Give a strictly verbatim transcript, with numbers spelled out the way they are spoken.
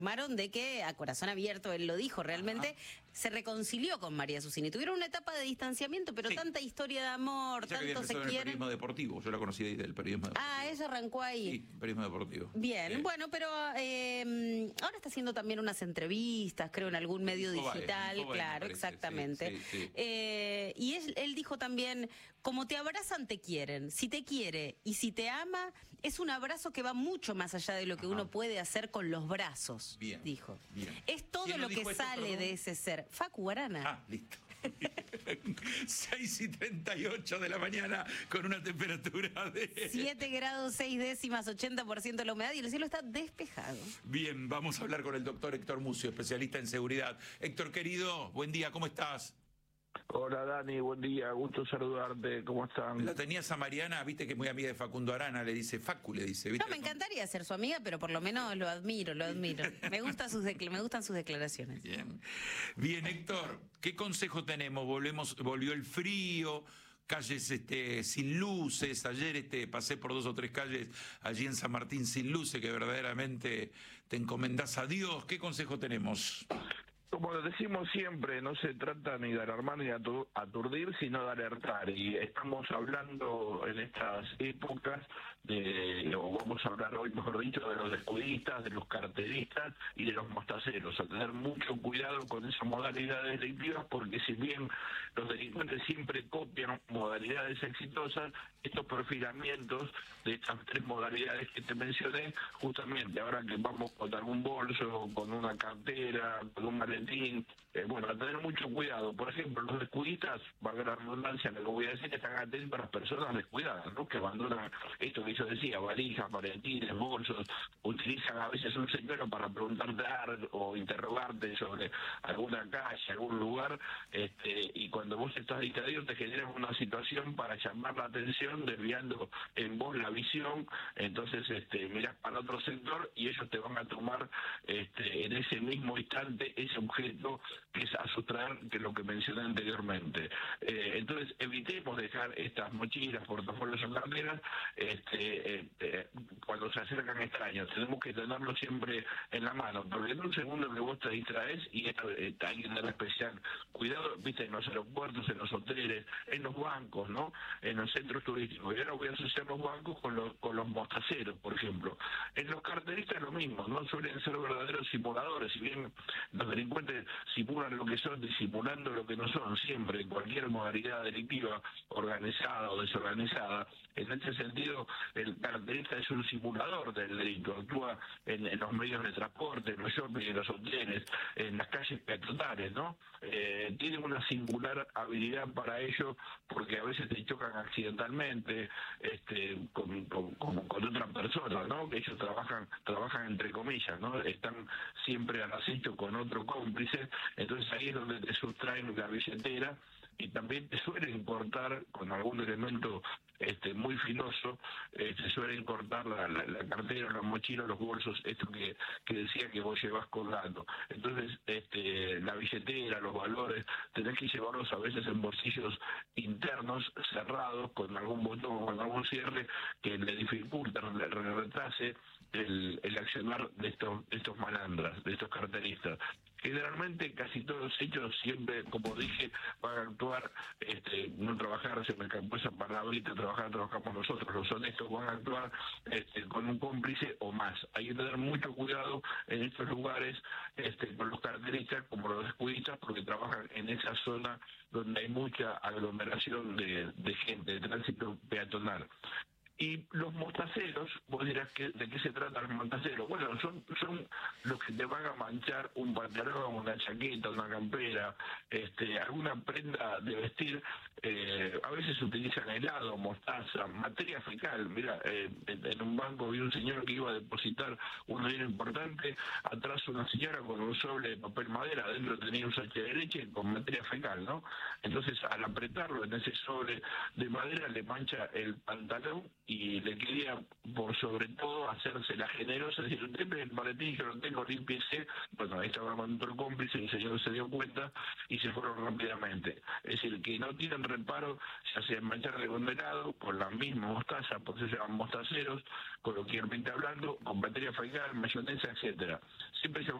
Maron de que a corazón abierto, él lo dijo, realmente Ajá. se reconcilió con María Susini. Tuvieron una etapa de distanciamiento, pero sí. tanta historia de amor, ella tanto se quieren. El periodismo deportivo, yo la conocí ahí del periodismo deportivo. Ah, ella arrancó ahí. Sí, periodismo deportivo. Bien, eh. bueno, pero eh, ahora está haciendo también unas entrevistas, creo, en algún medio Infobae, digital, Infobae, claro, parece, exactamente. Sí, sí, sí. Eh, y él, él dijo también, como te abrazan, te quieren. Si te quiere y si te ama, es un abrazo que va mucho más allá de lo que Ajá. uno puede hacer con los brazos, Bien, dijo. Bien. Es todo lo que sale esto, de ese ser. Facu Arana. Ah, listo. seis y treinta y ocho de la mañana con una temperatura de... siete grados seis décimas, ochenta por ciento de la humedad y el cielo está despejado. Bien, vamos a hablar con el doctor Héctor Mucio, especialista en seguridad. Héctor, querido, buen día, ¿cómo estás? Hola Dani, buen día, gusto saludarte, ¿cómo están? La tenías a Mariana, viste que es muy amiga de Facundo Arana, le dice Facu, le dice. ¿viste? No, me encantaría ser su amiga, pero por lo menos lo admiro, lo admiro. Me, gusta sus me gustan sus declaraciones. Bien, bien Héctor, ¿qué consejo tenemos? Volvemos, volvió el frío, calles este, sin luces, ayer este, pasé por dos o tres calles allí en San Martín sin luces, que verdaderamente te encomendás a Dios. ¿Qué consejo tenemos? Como decimos siempre, no se trata ni de alarmar ni de aturdir, sino de alertar. Y estamos hablando en estas épocas, de, o vamos a hablar hoy, mejor dicho, de los descuidistas, de los carteristas y de los mostaceros. A tener mucho cuidado con esas modalidades delictivas, porque si bien los delincuentes siempre copian modalidades exitosas, estos perfilamientos de estas tres modalidades que te mencioné, justamente ahora que vamos con algún bolso, con una cartera, con un maletín, Eh, bueno, a tener mucho cuidado. Por ejemplo, los descuidistas, valga la redundancia, lo que voy a decir, están atentos a las personas descuidadas, ¿no? Que abandonan esto que yo decía, valijas, maletines, bolsos, utilizan a veces un señuelo para preguntarte algo o interrogarte sobre alguna calle, algún lugar, este, y cuando vos estás distraído te generan una situación para llamar la atención, desviando en vos la visión, entonces este, mirás para otro sector y ellos te van a tomar este, en ese mismo instante ese objeto que es a sustraer, que es lo que mencioné anteriormente. Eh, entonces evitemos dejar estas mochilas, portafolios o carteras este, eh, eh, cuando se acercan extraños. Tenemos que tenerlo siempre en la mano, porque en un segundo que vos te distraes y esto eh, hay que tener especial cuidado, viste, en los aeropuertos, en los hoteles, en los bancos, ¿no? En los centros turísticos. Y ahora voy a asociar los bancos con los, con los mostaceros, por ejemplo. En los carteristas lo mismo, no suelen ser verdaderos simuladores, si bien los delincuentes simulan lo que son, disimulando lo que no son, siempre, en cualquier modalidad delictiva, organizada o desorganizada. En este sentido, el carterista es un simulador del delito, actúa en, en los medios de transporte, en los shopping, en los hoteles, en las calles peatonales, ¿no? Eh, tienen una singular habilidad para ello, porque a veces te chocan accidentalmente este, con, con, con, con otra persona, ¿no? Que ellos trabajan, trabajan entre comillas, ¿no? Están siempre al acecho con otro cómplice, entonces ahí es donde te sustraen la billetera y también te suelen cortar con algún elemento este muy filoso, eh, te suelen cortar la, la, la cartera, la mochila, los bolsos, esto que, que decía que vos llevas colgando. Entonces, este, la billetera, los valores, tenés que llevarlos a veces en bolsillos internos, cerrados, con algún botón o con algún cierre que le dificulta, le retrase el, el accionar de estos, de estos malandras, de estos carteristas. Generalmente casi todos ellos siempre, como dije, van a actuar, este, no trabajar, se me escapó esa palabrita, trabajar, trabajamos nosotros, los honestos van a actuar este, con un cómplice o más. Hay que tener mucho cuidado en estos lugares este, con los carteristas como los descuidistas, porque trabajan en esa zona donde hay mucha aglomeración de, de gente, de tránsito peatonal. Y los mostaceros, vos dirás, que, ¿de qué se trata los mostaceros? Bueno, son, son los que te van a manchar un pantalón, una chaqueta, una campera, este, alguna prenda de vestir. Eh, a veces utilizan helado, mostaza, materia fecal. Mira, eh, en, en un banco vi un señor que iba a depositar un dinero importante, atrás una señora con un sobre de papel madera, adentro tenía un sachet de leche con materia fecal, ¿no? Entonces, al apretarlo en ese sobre de madera, le mancha el pantalón y le quería, por sobre todo, hacerse la generosa, decir, usted me el maletín, yo lo tengo, límpiese. Bueno, ahí estaba con otro cómplice, el señor se dio cuenta y se fueron rápidamente. Es decir, que no tienen reparo, ya sea en manchar de condenado, con la misma mostaza, por eso se llaman mostaceros, coloquialmente hablando, con batería fecal, mayonesa, etcétera. Siempre se